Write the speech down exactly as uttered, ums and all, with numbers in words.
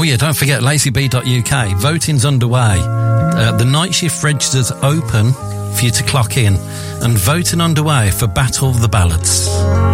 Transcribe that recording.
yeah, don't forget lazyb dot U K. Voting's underway. Uh, the night shift registers open for you to clock in, and voting underway for Battle of the Ballads.